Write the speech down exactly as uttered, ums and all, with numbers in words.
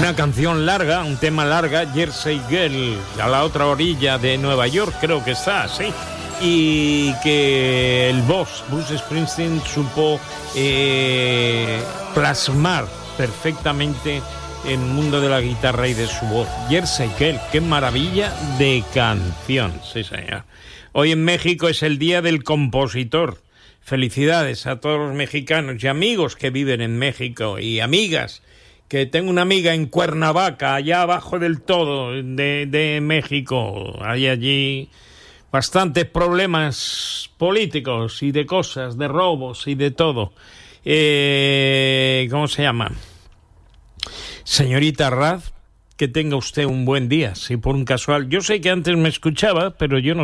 Una canción larga, un tema larga, Jersey Girl, a la otra orilla de Nueva York, creo que está, sí. Y que el boss, Bruce Springsteen, supo eh, plasmar perfectamente el mundo de la guitarra y de su voz. Jersey Girl, qué maravilla de canción, sí señor. Hoy en México es el Día del Compositor. Felicidades a todos los mexicanos y amigos que viven en México y amigas, que tengo una amiga en Cuernavaca, allá abajo del todo de, de México. Hay allí bastantes problemas políticos y de cosas, de robos y de todo. Eh, ¿Cómo se llama? Señorita Raz, que tenga usted un buen día, si por un casual. Yo sé que antes me escuchaba, pero yo no